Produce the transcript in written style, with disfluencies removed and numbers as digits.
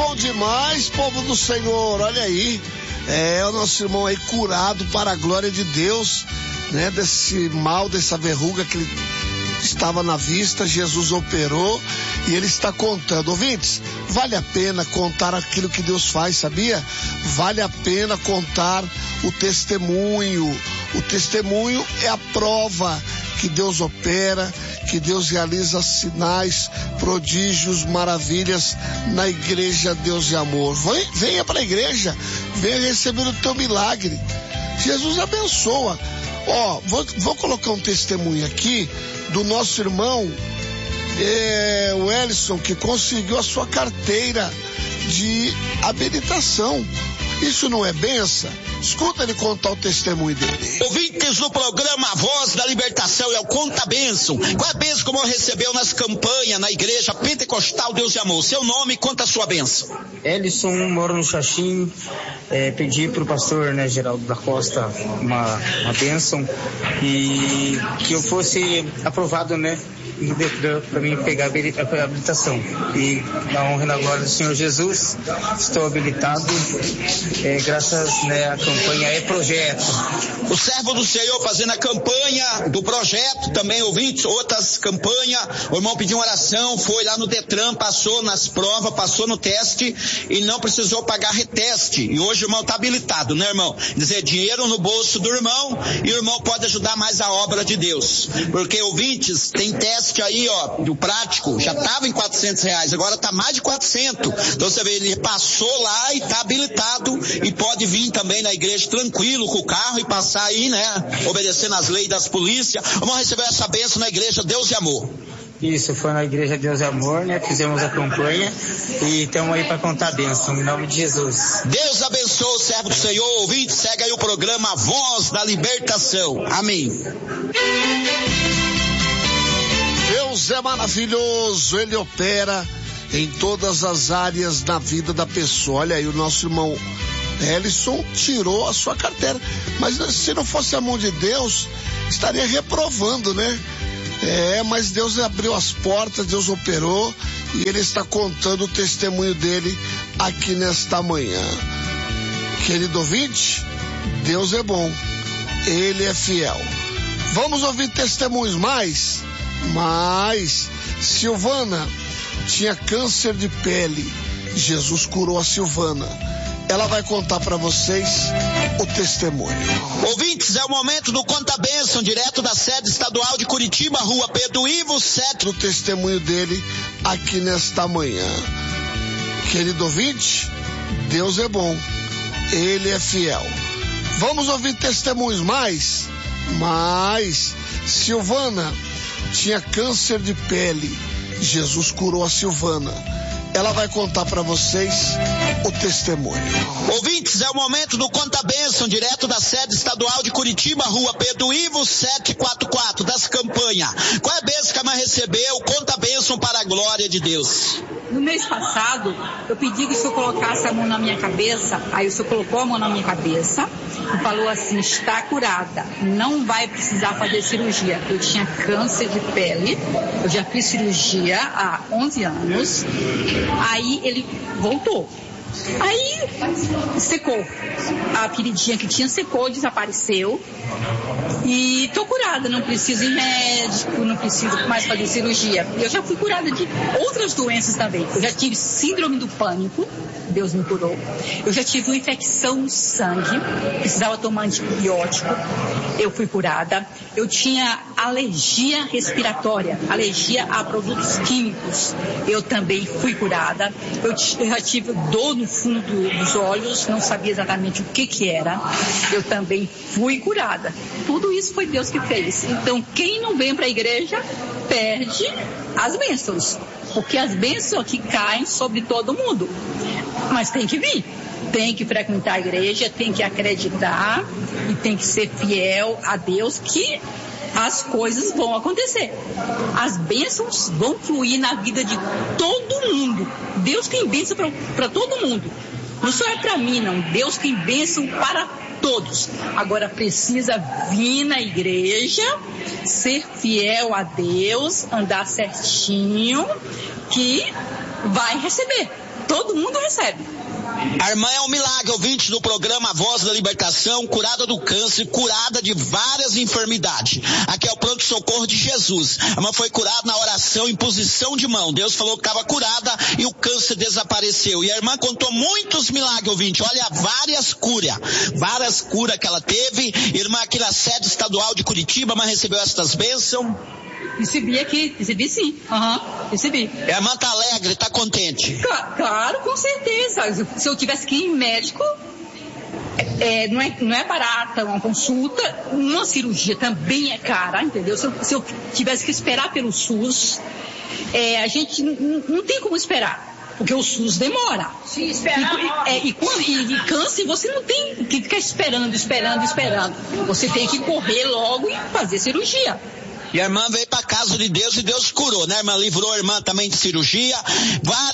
bom demais, povo do Senhor, olha aí, o nosso irmão aí curado para a glória de Deus, né, desse mal, dessa verruga que ele estava na vista, Jesus operou e ele está contando. Ouvintes, vale a pena contar aquilo que Deus faz, sabia? Vale a pena contar o testemunho. O testemunho é a prova que Deus opera, que Deus realiza sinais, prodígios, maravilhas na igreja Deus de Amor. Venha para a igreja, venha receber o teu milagre. Jesus abençoa. Vou colocar um testemunho aqui do nosso irmão, o Ellison, que conseguiu a sua carteira de habilitação. Isso não é benção? Escuta ele contar o testemunho dele. Ouvintes do programa A Voz da Libertação, é o Conta Bênção. Qual é a bênção que o irmão recebeu nas campanhas, na igreja Pentecostal Deus de Amor? Seu nome, conta a sua bênção. Ellison, moro no Xaxim, pedi para o pastor, Geraldo da Costa, uma bênção e que eu fosse aprovado, para mim pegar a habilitação. E na honra e na glória do Senhor Jesus, estou habilitado, graças à campanha Projeto. O servo do Senhor fazendo a campanha do projeto, também ouvintes, outras campanhas, o irmão pediu uma oração, foi lá no Detran, passou nas provas, passou no teste e não precisou pagar reteste. E hoje o irmão está habilitado, né, irmão? Dizer, dinheiro no bolso do irmão e o irmão pode ajudar mais a obra de Deus. Porque, ouvintes, tem teste aí, do prático, já estava em R$400, agora está mais de 400. Então você vê, ele passou lá e está habilitado e pode vir também na igreja tranquilo com o carro e passar aí, obedecendo as leis das polícias. Vamos receber essa bênção na igreja Deus de Amor. Isso, foi na igreja Deus de Amor, fizemos a campanha e estamos aí para contar a bênção, em nome de Jesus. Deus abençoe o servo do Senhor, ouvinte, segue aí o programa Voz da Libertação. Amém. Deus é maravilhoso, Ele opera em todas as áreas da vida da pessoa. Olha aí, o nosso irmão Ellison tirou a sua carteira, mas se não fosse a mão de Deus, estaria reprovando, mas Deus abriu as portas, Deus operou e ele está contando o testemunho dele aqui nesta manhã. Querido ouvinte, Deus é bom, Ele é fiel. Vamos ouvir testemunhos mais? Silvana tinha câncer de pele. Jesus curou a Silvana. Ela vai contar para vocês o testemunho. Ouvintes, é o momento do Conta Bênção, direto da sede estadual de Curitiba, Rua Pedro Ivo 7. O testemunho dele aqui nesta manhã. Querido ouvinte, Deus é bom, Ele é fiel. Vamos ouvir testemunhos mais? Silvana tinha câncer de pele. Jesus curou a Silvana. Ela vai contar para vocês o testemunho. Ouvintes, é o momento do Conta Bênção, direto da sede estadual de Curitiba, Rua Pedro Ivo 744, das campanhas. Qual é a bênção que a mãe recebeu? Conta Bênção para a glória de Deus. No mês passado, eu pedi que o senhor colocasse a mão na minha cabeça. Aí o senhor colocou a mão na minha cabeça e falou assim: está curada, não vai precisar fazer cirurgia. Eu tinha câncer de pele, eu já fiz cirurgia há 11 anos. Aí ele voltou. Aí secou. A feridinha que tinha secou, desapareceu. E tô curada, não preciso ir médico, não preciso mais fazer cirurgia. Eu já fui curada de outras doenças também. Eu já tive síndrome do pânico, Deus me curou. Eu já tive uma infecção no sangue, precisava tomar antibiótico, eu fui curada. Eu tinha alergia respiratória, alergia a produtos químicos, eu também fui curada. Eu já tive dor no fundo dos olhos, não sabia exatamente o que era, eu também fui curada. Tudo isso foi Deus que fez. Então, quem não vem para a igreja perde as bênçãos, porque as bênçãos aqui caem sobre todo mundo. Mas tem que vir, tem que frequentar a igreja, tem que acreditar e tem que ser fiel a Deus, que as coisas vão acontecer. As bênçãos vão fluir na vida de todo mundo. Deus tem bênção para todo mundo. Não só é para mim, não. Deus tem bênção para todos. Agora precisa vir na igreja, ser fiel a Deus, andar certinho, que vai receber. todo mundo recebe. A irmã é um milagre, ouvinte do programa A Voz da Libertação, curada do câncer, curada de várias enfermidades. Aqui é o pronto-socorro de Jesus. A irmã foi curada na oração, em posição de mão. Deus falou que estava curada e o câncer desapareceu. E a irmã contou muitos milagres, ouvinte. Olha, várias curas que ela teve. Irmã aqui na sede estadual de Curitiba, mas recebeu estas bênçãos. Recebi sim. Recebi. A irmã tá alegre, tá contente? Claro, com certeza. Se eu tivesse que ir em médico, não é barata uma consulta, uma cirurgia também é cara, entendeu? Se eu tivesse que esperar pelo SUS, a gente não tem como esperar, porque o SUS demora. Sim, esperar. E câncer, você não tem que ficar esperando. Você tem que correr logo e fazer cirurgia. E a irmã veio para casa de Deus e Deus curou, né? A irmã livrou a irmã também de cirurgia.